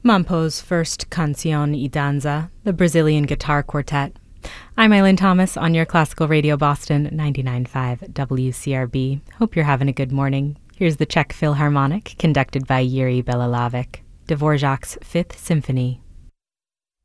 Mampo's first Canción y Danza, the Brazilian Guitar Quartet. I'm Eileen Thomas on your Classical Radio Boston 99.5 WCRB. Hope you're having a good morning. Here's the Czech Philharmonic, conducted by Yuri Belalavic, Dvorak's Fifth Symphony.